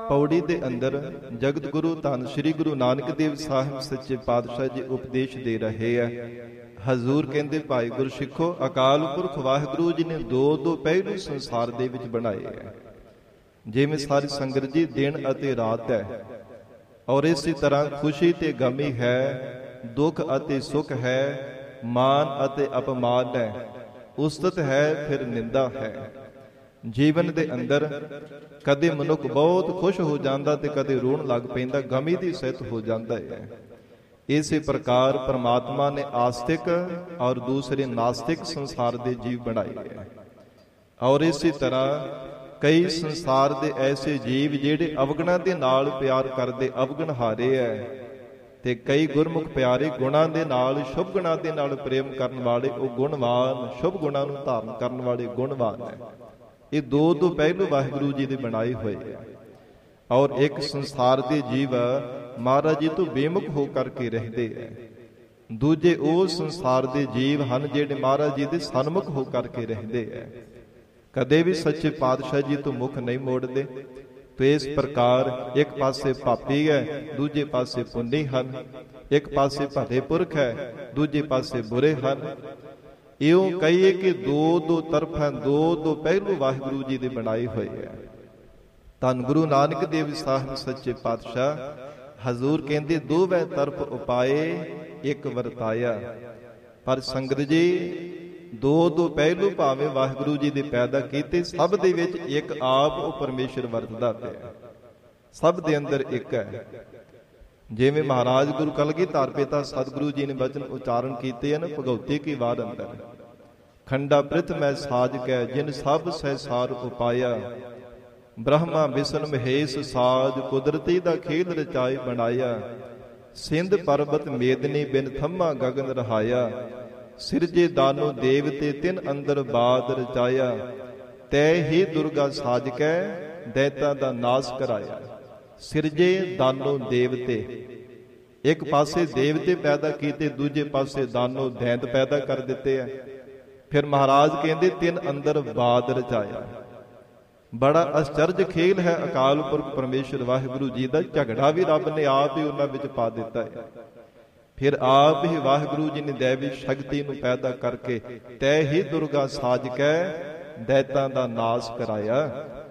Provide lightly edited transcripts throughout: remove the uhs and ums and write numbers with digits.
ਪੌੜੀ ਦੇ ਅੰਦਰ ਜਗਤ ਗੁਰੂ ਧੰਨ ਸ੍ਰੀ ਗੁਰੂ ਨਾਨਕ ਦੇਵ ਸਾਹਿਬ ਸੱਚੇ ਪਾਤਸ਼ਾਹ ਜੀ ਉਪਦੇਸ਼ ਦੇ ਰਹੇ ਹੈ। ਹਜ਼ੂਰ ਕਹਿੰਦੇ ਭਾਈ ਗੁਰਸਿੱਖੋ, ਅਕਾਲ ਪੁਰਖ ਵਾਹਿਗੁਰੂ ਜੀ ਨੇ ਦੋ ਪਹਿਲੂ ਸੰਸਾਰ ਦੇ ਵਿੱਚ ਬਣਾਏ ਹੈ। ਜਿਵੇਂ ਸਾਰੀ ਸੰਗਤ ਜੀ ਦਿਨ ਅਤੇ ਰਾਤ ਹੈ, ਔਰ ਇਸੇ ਤਰ੍ਹਾਂ ਖੁਸ਼ੀ ਤੇ ਗਮੀ ਹੈ, ਦੁੱਖ ਅਤੇ ਸੁੱਖ ਹੈ, ਮਾਨ ਅਤੇ ਅਪਮਾਨ ਹੈ, ਉਸਤਤ ਹੈ ਫਿਰ ਨਿੰਦਾ ਹੈ। ਜੀਵਨ ਦੇ ਅੰਦਰ ਕਦੇ ਮਨੁੱਖ ਬਹੁਤ ਖੁਸ਼ ਹੋ ਜਾਂਦਾ ਤੇ ਕਦੇ ਰੋਣ ਲੱਗ ਪੈਂਦਾ, ਗਮੀ ਦੀ ਸਹਿਤ ਹੋ ਜਾਂਦਾ ਹੈ। ਇਸੇ ਪ੍ਰਕਾਰ ਪਰਮਾਤਮਾ ਨੇ ਆਸਤਿਕ ਔਰ ਦੂਸਰੇ ਨਾਸਤਿਕ ਸੰਸਾਰ ਦੇ ਜੀਵ ਬਣਾਏ ਹੈ। ਔਰ ਇਸੇ ਤਰ੍ਹਾਂ ਕਈ ਸੰਸਾਰ ਦੇ ਐਸੇ ਜੀਵ ਜਿਹੜੇ ਅਵਗੁਣਾਂ ਦੇ ਨਾਲ ਪਿਆਰ ਕਰਦੇ, ਅਵਗੁਣ ਹਾਰੇ ਹੈ, ਤੇ ਕਈ ਗੁਰਮੁਖ ਪਿਆਰੇ ਗੁਣਾਂ ਦੇ ਨਾਲ, ਸ਼ੁਭ ਗੁਣਾਂ ਦੇ ਨਾਲ ਪ੍ਰੇਮ ਕਰਨ ਵਾਲੇ, ਉਹ ਗੁਣਵਾਨ, ਸ਼ੁਭ ਗੁਣਾਂ ਨੂੰ ਧਾਰਨ ਕਰਨ ਵਾਲੇ ਗੁਣਵਾਨ ਹੈ। ਇਹ ਦੋ ਪਹਿਲੂ ਵਾਹਿਗੁਰੂ ਜੀ ਦੇ ਬਣਾਏ ਹੋਏ ਹੈ। ਔਰ ਇੱਕ ਸੰਸਾਰ ਦੇ ਜੀਵ ਮਹਾਰਾਜ ਜੀ ਤੋਂ ਬੇਮੁਖ ਹੋ ਕਰਕੇ ਰਹਿੰਦੇ ਹੈ। ਦੂਜੇ ਉਹ ਸੰਸਾਰ ਦੇ ਜੀਵ ਹਨ ਜਿਹੜੇ ਮਹਾਰਾਜ ਜੀ ਦੇ ਸਨਮੁਖ ਹੋ ਕਰਕੇ ਰਹਿੰਦੇ ਹੈ, ਕਦੇ ਵੀ ਸੱਚੇ ਪਾਤਸ਼ਾਹ ਜੀ ਤੋਂ ਮੁਖ ਨਹੀਂ ਮੋੜਦੇ। ਤੇ ਇਸ ਪ੍ਰਕਾਰ ਇੱਕ ਪਾਸੇ ਪਾਪੀ ਹੈ, ਦੂਜੇ ਪਾਸੇ ਪੁੰਨੀ ਹਨ, ਇੱਕ ਪਾਸੇ ਭਲੇ ਪੁਰਖ ਹੈ, ਦੂਜੇ ਪਾਸੇ ਬੁਰੇ ਹਨ। ਇਉਂ ਕਹੀਏ ਕਿ ਦੋ ਤਰਫਾਂ ਦੋ ਪਹਿਲੂ ਵਾਹਿਗੁਰੂ ਜੀ ਦੇ ਬਣਾਏ ਹੋਏ ਹੈ। ਧੰਨ ਗੁਰੂ ਨਾਨਕ ਦੇਵ ਸਾਹਿਬ ਸੱਚੇ ਪਾਤਸ਼ਾਹ ਹਜ਼ੂਰ ਕਹਿੰਦੇ, ਦੋਵੇਂ ਤਰਫ ਉਪਾਏ ਇੱਕ ਵਰਤਾਇਆ। ਪਰ ਸੰਗਤ ਜੀ, ਦੋ ਪਹਿਲੂ ਭਾਵੇਂ ਵਾਹਿਗੁਰੂ ਜੀ ਦੇ ਪੈਦਾ ਕੀਤੇ, ਸਭ ਦੇ ਵਿੱਚ ਇੱਕ ਆਪ ਉਹ ਪਰਮੇਸ਼ਰ ਵਰਤਦਾ ਪਿਆ, ਸਭ ਦੇ ਅੰਦਰ ਇੱਕ ਹੈ। ਜਿਵੇਂ ਮਹਾਰਾਜ ਗੁਰੂ ਕਲਗੀਧਰ ਪਿਤਾ ਸਤਿਗੁਰੂ ਜੀ ਨੇ ਬਚਨ ਉਚਾਰਨ ਕੀਤੇ ਹਨ, ਭਗਉਤੀ ਕੀ ਵਾਰ ਅੰਦਰ ਖੰਡਾ ਪ੍ਰਿਥ ਮੈਂ ਸਾਜ ਕੈ ਜਿਨ ਸਭ ਸਹਿਸਾਰ ਉਪਾਇਆ। ਬ੍ਰਹਮਾ ਵਿਸ਼ਨ ਮਹੇਸ਼ ਸਾਜ ਕੁਦਰਤੀ ਦਾ ਖੇਲ ਰਚਾਏ ਬਣਾਇਆ। ਸਿੰਧ ਪਰਬਤ ਮੇਦਨੀ ਬਿਨ ਥੰਮਾ ਗਗਨ ਰਹਾਇਆ। ਸਿਰਜੇ ਦਾਨੋ ਦੇਵਤੇ ਤਿਨ ਅੰਦਰ ਬਾਦ ਰਚਾਇਆ। ਤੈ ਹੀ ਦੁਰਗਾ ਸਾਜ ਕੈ ਦੈਤਾਂ ਦਾ ਨਾਸ ਕਰਾਇਆ। ਸਿਰਜੇ ਦਾਨੋ ਦੇਵਤੇ, ਇੱਕ ਪਾਸੇ ਦੇਵਤੇ ਪੈਦਾ ਕੀਤੇ, ਦੂਜੇ ਪਾਸੇ ਦਾਨੋ ਦੈਂਤ ਪੈਦਾ ਕਰ ਦਿੱਤੇ ਆ। ਫਿਰ ਮਹਾਰਾਜ ਕਹਿੰਦੇ ਤਿੰਨ ਅੰਦਰ ਬਾਦ ਰਚਾਇਆ। ਬੜਾ ਅਚਰਜ ਖੇਲ ਹੈ ਅਕਾਲ ਪੁਰਖ ਪਰਮੇਸ਼ਰ ਵਾਹਿਗੁਰੂ ਜੀ ਦਾ। ਝਗੜਾ ਵੀ ਰੱਬ ਨੇ ਆਪ ਹੀ ਉਹਨਾਂ ਵਿੱਚ ਪਾ ਦਿੱਤਾ ਹੈ। ਫਿਰ ਆਪ ਹੀ ਵਾਹਿਗੁਰੂ ਜੀ ਨੇ ਦੈਵੀ ਸ਼ਕਤੀ ਨੂੰ ਪੈਦਾ ਕਰਕੇ ਤੈ ਹੀ ਦੁਰਗਾ ਸਾਜ ਕੈ ਦੈਤਾਂ ਦਾ ਨਾਸ ਕਰਾਇਆ।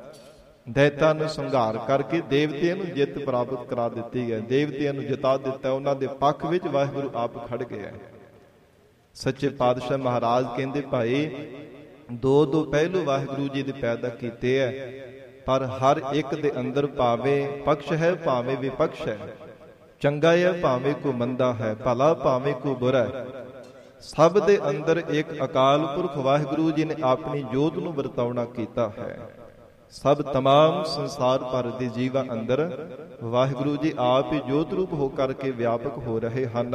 ਦੈਤਾਂ ਨੂੰ ਸੰਘਾਰ ਕਰਕੇ ਦੇਵਤਿਆਂ ਨੂੰ ਜਿੱਤ ਪ੍ਰਾਪਤ ਕਰਾ ਦਿੱਤੀ ਹੈ, ਦੇਵਤਿਆਂ ਨੂੰ ਜਿਤਾ ਦਿੱਤਾ। ਉਹਨਾਂ ਦੇ ਪੱਖ ਵਿੱਚ ਵਾਹਿਗੁਰੂ ਆਪ ਖੜ ਗਿਆ। ਸੱਚੇ ਪਾਤਸ਼ਾਹ ਮਹਾਰਾਜ ਕਹਿੰਦੇ, ਭਾਈ ਦੋ ਪਹਿਲੂ ਵਾਹਿਗੁਰੂ ਜੀ ਦੇ ਪੈਦਾ ਕੀਤੇ ਹੈ, ਪਰ ਹਰ ਇੱਕ ਦੇ ਅੰਦਰ ਭਾਵੇਂ ਪਕਸ਼ ਹੈ ਭਾਵੇਂ ਵਿਪਕਸ਼ ਹੈ, ਚੰਗਾ ਹੈ ਭਾਵੇਂ ਕੋ ਮੰਦਾ ਹੈ, ਭਲਾ ਭਾਵੇਂ ਕੋ ਬੁਰਾ ਹੈ। ਸਭ ਦੇ ਅੰਦਰ ਇੱਕ ਅਕਾਲ ਪੁਰਖ ਵਾਹਿਗੁਰੂ ਜੀ ਨੇ ਆਪਣੀ ਜੋਤ ਨੂੰ ਵਰਤਾਉਣਾ ਕੀਤਾ ਹੈ। ਸਭ ਤਮਾਮ ਸੰਸਾਰ ਭਰ ਦੇ ਜੀਵਾਂ ਅੰਦਰ ਵਾਹਿਗੁਰੂ ਜੀ ਆਪ ਹੀ ਜੋਤ ਰੂਪ ਹੋ ਕਰਕੇ ਵਿਆਪਕ ਹੋ ਰਹੇ ਹਨ।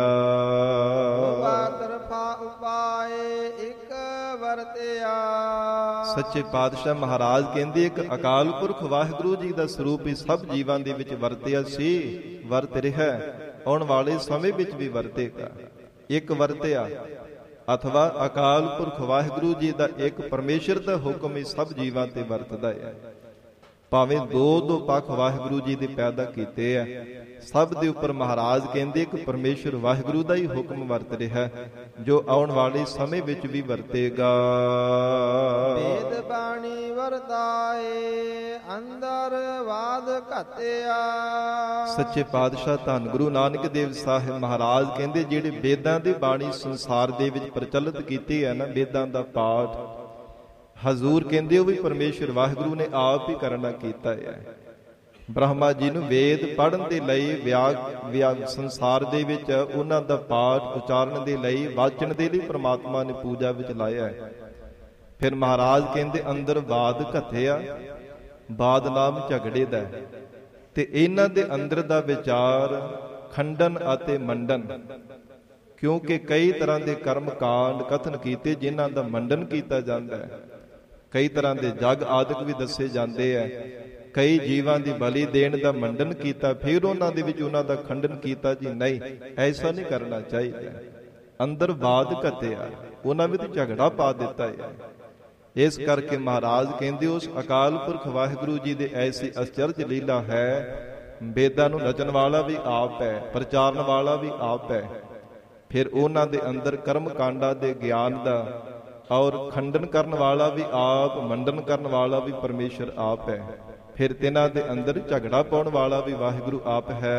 ਸੱਚੇ ਪਾਤਸ਼ਾਹ ਮਹਾਰਾਜ ਕਹਿੰਦੇ, ਇੱਕ ਅਕਾਲ ਪੁਰਖ ਵਾਹਿਗੁਰੂ ਜੀ ਦਾ ਸਰੂਪ ਹੀ ਸਭ ਜੀਵਾਂ ਦੇ ਵਿੱਚ ਵਰਤਿਆ ਸੀ, ਵਰਤ ਰਿਹਾ, ਆਉਣ ਵਾਲੇ ਸਮੇਂ ਵਿੱਚ ਵੀ ਵਰਤੇਗਾ। ਇੱਕ ਵਰਤਿਆ ਅਥਵਾ ਅਕਾਲ ਪੁਰਖ ਵਾਹਿਗੁਰੂ ਜੀ ਦਾ ਇੱਕ ਪਰਮੇਸ਼ਰ ਦਾ ਹੁਕਮ ਹੀ ਸਭ ਜੀਵਾਂ ਤੇ ਵਰਤਦਾ ਹੈ। ਭਾਵੇਂ ਦੋ ਪੱਖ ਵਾਹਿਗੁਰੂ ਜੀ ਦੇ ਪੈਦਾ ਕੀਤੇ ਆ, ਸਭ ਦੇ ਉੱਪਰ ਮਹਾਰਾਜ ਕਹਿੰਦੇ ਇੱਕ ਪਰਮੇਸ਼ਰ ਵਾਹਿਗੁਰੂ ਦਾ ਹੀ ਹੁਕਮ ਵਰਤ ਰਿਹਾ, ਜੋ ਆਉਣ ਵਾਲੇ ਸਮੇਂ ਵਿੱਚ ਵੀ ਵਰਤੇਗਾ। ਵੇਦ ਬਾਣੀ ਵਰਤਾਏ ਅੰਦਰ ਵਾਦ ਘਤਿਆ। ਸੱਚੇ ਪਾਤਸ਼ਾਹ ਧੰਨ ਗੁਰੂ ਨਾਨਕ ਦੇਵ ਸਾਹਿਬ ਮਹਾਰਾਜ ਕਹਿੰਦੇ, ਜਿਹੜੇ ਵੇਦਾਂ ਦੀ ਬਾਣੀ ਸੰਸਾਰ ਦੇ ਵਿੱਚ ਪ੍ਰਚਲਿਤ ਕੀਤੀ ਹੈ ਨਾ, ਵੇਦਾਂ ਦਾ ਪਾਠ, ਹਜ਼ੂਰ ਕਹਿੰਦੇ ਉਹ ਵੀ ਪਰਮੇਸ਼ਰ ਵਾਹਿਗੁਰੂ ਨੇ ਆਪ ਹੀ ਕਰਨਾ ਕੀਤਾ ਹੈ। ਬ੍ਰਹਮਾ ਜੀ ਨੂੰ ਵੇਦ ਪੜ੍ਹਨ ਦੇ ਲਈ ਸੰਸਾਰ ਦੇ ਵਿੱਚ ਉਹਨਾਂ ਦਾ ਪਾਠ ਉਚਾਰਨ ਦੇ ਲਈ, ਵਾਚਣ ਦੇ ਲਈ ਪ੍ਰਮਾਤਮਾ ਨੇ ਪੂਜਾ ਵਿੱਚ ਲਾਇਆ ਹੈ। ਫਿਰ ਮਹਾਰਾਜ ਕਹਿੰਦੇ ਅੰਦਰ ਬਾਦ ਘਤਿਆ। ਬਾਦ ਨਾਮ ਝਗੜੇ ਦਾ, ਤੇ ਇਹਨਾਂ ਦੇ ਅੰਦਰ ਦਾ ਵਿਚਾਰ ਖੰਡਨ ਅਤੇ ਮੰਡਨ, ਕਿਉਂਕਿ ਕਈ ਤਰ੍ਹਾਂ ਦੇ ਕਰਮ ਕਾਂਡ ਕਥਨ ਕੀਤੇ ਜਿਨ੍ਹਾਂ ਦਾ ਮੰਡਨ ਕੀਤਾ ਜਾਂਦਾ ਹੈ। ਕਈ ਤਰ੍ਹਾਂ ਦੇ ਜਗ ਆਦਿਕ ਵੀ ਦੱਸੇ ਜਾਂਦੇ ਹੈ। ਕਈ ਜੀਵਾਂ ਦੀ ਬਲੀ ਦੇਣ ਦਾ ਮੰਡਨ ਕੀਤਾ, ਫਿਰ ਉਹਨਾਂ ਦੇ ਵਿੱਚ ਉਹਨਾਂ ਦਾ ਖੰਡਨ ਕੀਤਾ। ਜੀ ਨਹੀਂ, ਐਸਾ ਨਹੀਂ ਕਰਨਾ ਚਾਹੀਦਾ। ਅੰਦਰ ਬਾਦ ਘਤਿਆ, ਉਹਨਾਂ ਵਿੱਚ ਝਗੜਾ ਪਾ ਦਿੱਤਾ ਹੈ। ਇਸ ਕਰਕੇ ਮਹਾਰਾਜ ਕਹਿੰਦੇ ਉਸ ਅਕਾਲ ਪੁਰਖ ਵਾਹਿਗੁਰੂ ਜੀ ਦੇ ਐਸੀ ਅਚਰਜ ਲੀਲਾ ਹੈ। ਵੇਦਾਂ ਨੂੰ ਰਚਣ ਵਾਲਾ ਵੀ ਆਪ ਹੈ, ਪ੍ਰਚਾਰਨ ਵਾਲਾ ਵੀ ਆਪ ਹੈ। ਫਿਰ ਉਹਨਾਂ ਦੇ ਅੰਦਰ ਕਰਮ ਕਾਂਡਾਂ ਦੇ ਗਿਆਨ ਦਾ ਔਰ ਖੰਡਨ ਕਰਨ ਵਾਲਾ ਵੀ ਆਪ, ਮੰਡਨ ਕਰਨ ਵਾਲਾ ਵੀ ਪਰਮੇਸ਼ਰ ਆਪ ਹੈ। ਫਿਰ ਤਿਨਾਂ ਦੇ ਅੰਦਰ ਝਗੜਾ ਪਾਉਣ ਵਾਲਾ ਵੀ ਵਾਹਿਗੁਰੂ ਆਪ ਹੈ।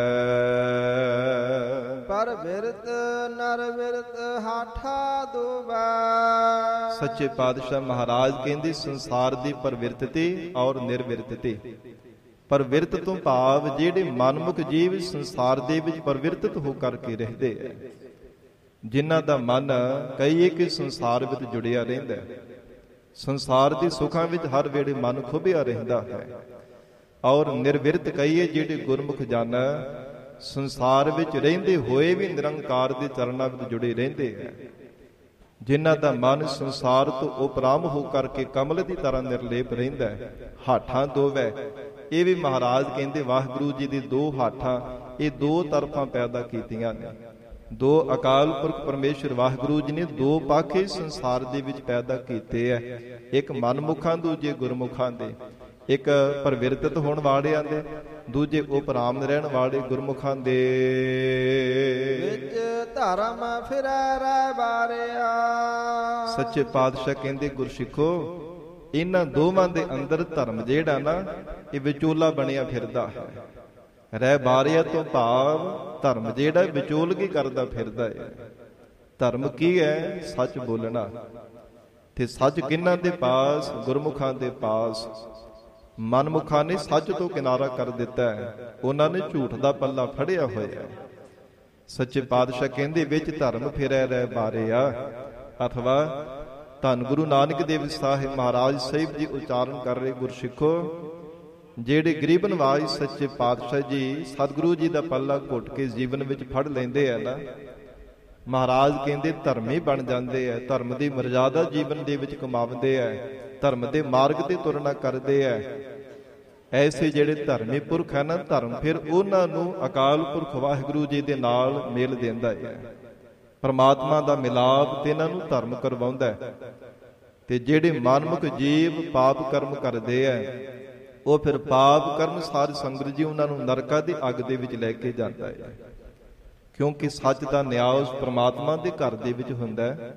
ਪਰ ਬਿਰਤ ਨਰ ਬਿਰਤ ਹਾਠਾ ਦੁਬੈ। ਸੱਚੇ ਪਾਤਸ਼ਾਹ ਮਹਾਰਾਜ ਕਹਿੰਦੇ ਸੰਸਾਰ ਦੀ ਪਰਵਿਰਤਤੀ ਔਰ ਨਿਰਵਿਰਤਤੀ। ਪਰਵਿਰਤ ਤੋਂ ਭਾਵ ਜਿਹੜੇ ਮਨਮੁਖ ਜੀਵ ਸੰਸਾਰ ਦੇ ਵਿੱਚ ਪਰਵਿਰਤਤ ਹੋ ਕਰਕੇ ਰਹਿੰਦੇ ਹੈ, ਜਿਨ੍ਹਾਂ ਦਾ ਮਨ ਕਹੀਏ ਕਿ ਸੰਸਾਰ ਵਿੱਚ ਜੁੜਿਆ ਰਹਿੰਦਾ ਹੈ, ਸੰਸਾਰ ਦੇ ਸੁੱਖਾਂ ਵਿੱਚ ਹਰ ਵੇਲੇ ਮਨ ਖੁੱਭਿਆ ਰਹਿੰਦਾ ਹੈ। ਔਰ ਨਿਰਵਿਰਤ ਕਹੀਏ ਜਿਹੜੇ ਗੁਰਮੁਖ ਜਨ ਸੰਸਾਰ ਵਿੱਚ ਰਹਿੰਦੇ ਹੋਏ ਵੀ ਨਿਰੰਕਾਰ ਦੇ ਚਰਨਾਂ ਵਿੱਚ ਜੁੜੇ ਰਹਿੰਦੇ ਹੈ, ਜਿਨ੍ਹਾਂ ਦਾ ਮਨ ਸੰਸਾਰ ਤੋਂ ਉਪਰਾਮ ਹੋ ਕਰਕੇ ਕਮਲ ਦੀ ਤਰ੍ਹਾਂ ਨਿਰਲੇਪ ਰਹਿੰਦਾ ਹੈ। ਹਾਠਾਂ ਦੋਵੈ, ਇਹ ਵੀ ਮਹਾਰਾਜ ਕਹਿੰਦੇ ਵਾਹਿਗੁਰੂ ਜੀ ਦੇ ਦੋ ਹਾਠਾਂ, ਇਹ ਦੋ ਤਰਫਾਂ ਪੈਦਾ ਕੀਤੀਆਂ ਨੇ। ਦੋ ਅਕਾਲ ਪੁਰਖ ਪਰਮੇਸ਼ਰ ਵਾਹਿਗੁਰੂ ਜੀ ਨੇ ਦੋ ਪਾਖੇ ਸੰਸਾਰ ਦੇ ਵਿੱਚ ਪੈਦਾ ਕੀਤੇ ਐ, ਇੱਕ ਮਨਮੁਖਾਂ ਦੂਜੇ ਗੁਰਮੁਖਾਂ ਦੇ, ਇੱਕ ਪਰਵਿਰਤਤ ਹੋਣ ਵਾਲਿਆਂ ਦੇ, ਦੂਜੇ ਉਪਰਾਮ ਰਹਿਣ ਵਾਲੇ ਗੁਰਮੁਖਾਂ ਦੇ। ਵਿੱਚ ਧਰਮ ਫਿਰੈ ਰਹਿ ਬਾਰਿਆ। ਸੱਚੇ ਪਾਤਸ਼ਾਹ ਕਹਿੰਦੇ ਗੁਰਸਿੱਖੋ, ਇਹਨਾਂ ਦੋਵਾਂ ਦੇ ਅੰਦਰ ਧਰਮ ਜਿਹੜਾ ਨਾ ਇਹ ਵਿਚੋਲਾ ਬਣਿਆ ਫਿਰਦਾ ਹੈ। ਰਹਿ ਬਾਰਿਆ ਤੋਂ ਭਾਵ ਧਰਮ ਜਿਹੜਾ ਵਿਚੋਲਗੀ ਕਰਦਾ ਫਿਰਦਾ ਹੈ। ਧਰਮ ਕੀ ਹੈ? ਸੱਚ ਬੋਲਣਾ। ਤੇ ਸੱਚ ਕਿਹਨਾਂ ਦੇ ਪਾਸ? ਗੁਰਮੁਖਾਂ ਦੇ ਪਾਸ। ਮਨਮੁਖਾਂ ਨੇ ਸੱਚ ਤੋਂ ਕਿਨਾਰਾ ਕਰ ਦਿੱਤਾ ਹੈ, ਉਹਨਾਂ ਨੇ ਝੂਠ ਦਾ ਪੱਲਾ ਫੜਿਆ ਹੋਇਆ ਹੈ। ਸੱਚੇ ਪਾਤਸ਼ਾਹ ਕਹਿੰਦੇ ਵਿੱਚ ਧਰਮ ਫਿਰੈ ਰਹਿ ਬਾਰਿਆ। ਅਥਵਾ ਧੰਨ ਗੁਰੂ ਨਾਨਕ ਦੇਵ ਸਾਹਿਬ ਮਹਾਰਾਜ ਸਾਹਿਬ ਜੀ ਉਚਾਰਨ ਕਰ ਰਹੇ ਗੁਰਸਿੱਖੋ, ਜਿਹੜੇ ਗਰੀਬ ਨਵਾਜ ਸੱਚੇ ਪਾਤਸ਼ਾਹ ਜੀ ਸਤਿਗੁਰੂ ਜੀ ਦਾ ਪੱਲਾ ਘੁੱਟ ਕੇ ਜੀਵਨ ਵਿੱਚ ਫੜ ਲੈਂਦੇ ਆ ਨਾ, ਮਹਾਰਾਜ ਕਹਿੰਦੇ ਧਰਮੀ ਬਣ ਜਾਂਦੇ ਆ, ਧਰਮ ਦੀ ਮਰਜ਼ਾਦਾ ਜੀਵਨ ਦੇ ਵਿੱਚ ਕਮਾਉਂਦੇ ਆ, ਧਰਮ ਦੇ ਮਾਰਗ ਤੇ ਤੁਰਨਾ ਕਰਦੇ ਆ। ਐਸੇ ਜਿਹੜੇ ਧਰਮੀ ਪੁਰਖ ਹੈ ਨਾ, ਧਰਮ ਫਿਰ ਉਹਨਾਂ ਨੂੰ ਅਕਾਲ ਪੁਰਖ ਵਾਹਿਗੁਰੂ ਜੀ ਦੇ ਨਾਲ ਮੇਲ ਦਿੰਦਾ ਹੈ, ਪਰਮਾਤਮਾ ਦਾ ਮਿਲਾਪ ਤੇ ਇਹਨਾਂ ਨੂੰ ਧਰਮ ਕਰਵਾਉਂਦਾ ਹੈ। ਤੇ ਜਿਹੜੇ ਮਨਮੁਖ ਜੀਵ ਪਾਪ ਕਰਮ ਕਰਦੇ ਆ, ਉਹ ਫਿਰ ਪਾਪ ਕਰਮ ਸਾਧ ਸੰਗਤ ਜੀ ਉਹਨਾਂ ਨੂੰ ਨਰਕਾਂ ਦੀ ਅੱਗ ਦੇ ਵਿੱਚ ਲੈ ਕੇ ਜਾਂਦਾ ਹੈ। ਕਿਉਂਕਿ ਸੱਚ ਦਾ ਨਿਆਂ ਉਸ ਪ੍ਰਮਾਤਮਾ ਦੇ ਘਰ ਦੇ ਵਿੱਚ ਹੁੰਦਾ ਹੈ।